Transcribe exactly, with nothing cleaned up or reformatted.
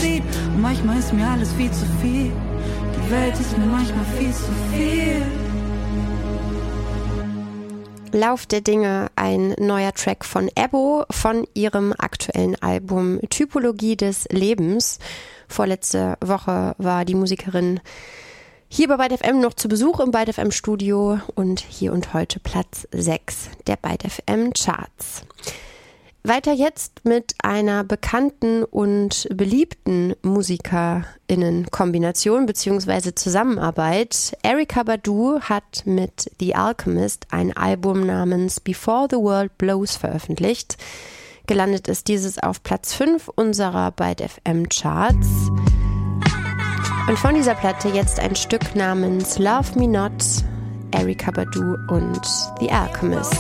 sieht. Und manchmal ist mir alles viel zu viel. Die Welt ist mir manchmal viel zu viel. Lauf der Dinge, ein neuer Track von Ebbo von ihrem aktuellen Album Typologie des Lebens. Vorletzte Woche war die Musikerin hier bei Byte F M noch zu Besuch im Byte F M Studio und hier und heute Platz sechs der Byte F M Charts. Weiter jetzt mit einer bekannten und beliebten MusikerInnen-Kombination bzw. Zusammenarbeit. Erykah Badu hat mit The Alchemist ein Album namens Before the World Blows veröffentlicht. Gelandet ist dieses auf Platz fünf unserer Byte F M Charts. Und von dieser Platte jetzt ein Stück namens Love Me Not, Erykah Badu und The Alchemist.